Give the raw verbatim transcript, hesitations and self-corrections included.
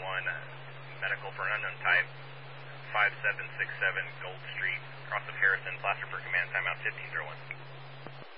one, medical for an unknown type, five seven six seven Gold Street, cross of Harrison, Placer for command, timeout fifteen oh one.